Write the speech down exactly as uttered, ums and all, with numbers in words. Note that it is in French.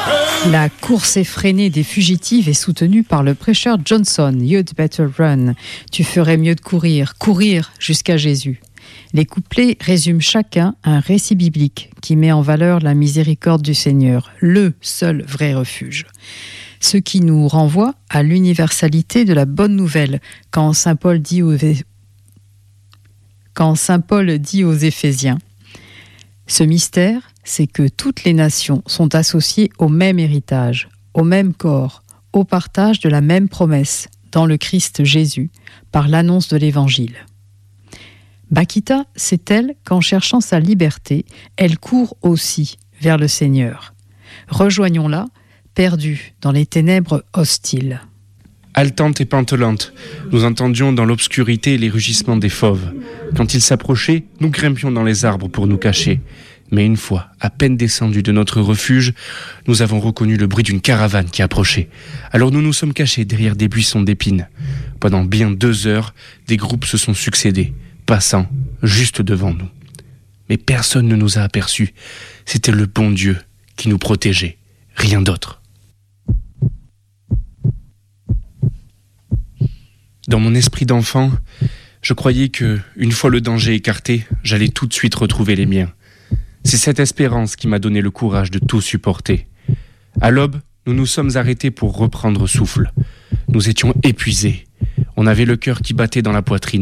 La course effrénée des fugitives est soutenue par le prêcheur Johnson. You'd better run. Tu ferais mieux de courir, courir jusqu'à Jésus. Les couplets résument chacun un récit biblique qui met en valeur la miséricorde du Seigneur, le seul vrai refuge. Ce qui nous renvoie à l'universalité de la bonne nouvelle quand Saint Paul dit aux, quand Saint Paul dit aux Éphésiens « Ce mystère, c'est que toutes les nations sont associées au même héritage, au même corps, au partage de la même promesse dans le Christ Jésus, par l'annonce de l'Évangile. » Bakita, c'est elle qu'en cherchant sa liberté, elle court aussi vers le Seigneur. Rejoignons-la, perdue dans les ténèbres hostiles. Haletante et pantelante, nous entendions dans l'obscurité les rugissements des fauves. Quand ils s'approchaient, nous grimpions dans les arbres pour nous cacher. Mais une fois, à peine descendus de notre refuge, nous avons reconnu le bruit d'une caravane qui approchait. Alors nous nous sommes cachés derrière des buissons d'épines. Pendant bien deux heures, des groupes se sont succédés, passant juste devant nous. Mais personne ne nous a aperçus. C'était le bon Dieu qui nous protégeait, rien d'autre. Dans mon esprit d'enfant, je croyais que, une fois le danger écarté, j'allais tout de suite retrouver les miens. C'est cette espérance qui m'a donné le courage de tout supporter. À l'aube, nous nous sommes arrêtés pour reprendre souffle. Nous étions épuisés. On avait le cœur qui battait dans la poitrine.